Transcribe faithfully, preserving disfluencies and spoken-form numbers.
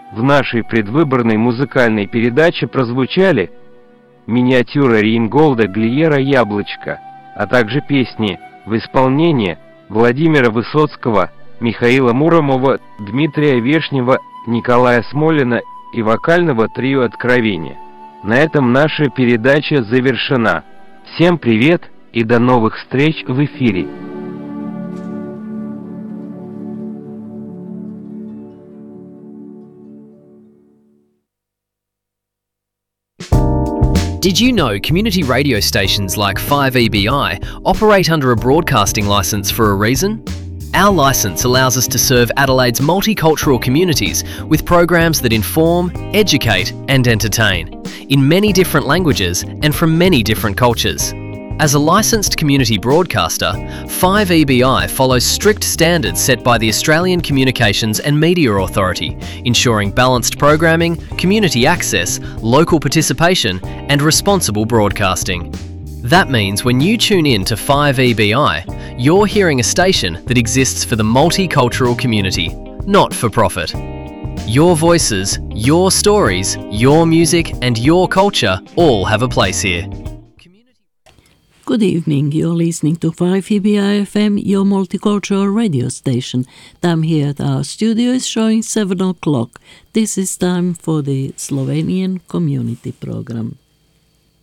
В нашей предвыборной музыкальной передаче прозвучали миниатюра Рейнголда Глиера «Яблочко», а также песни в исполнении Владимира Высоцкого, Михаила Муромова, Дмитрия Вешнева, Николая Смолина и вокального трио «Откровение». На этом наша передача завершена. Всем привет и до новых встреч в эфире. Did you know community radio stations like five E B I operate under a broadcasting licence for a reason? Our licence allows us to serve Adelaide's multicultural communities with programs that inform, educate and entertain, in many different languages and from many different cultures. As a licensed community broadcaster, five E B I follows strict standards set by the Australian Communications and Media Authority, ensuring balanced programming, community access, local participation and responsible broadcasting. That means when you tune in to five E B I, you're hearing a station that exists for the multicultural community, not for profit. Your voices, your stories, your music and your culture all have a place here. Good evening, you're listening to five E B I F M, your multicultural radio station. Time here at our studio is showing seven o'clock. This is time for the Slovenian Community Program.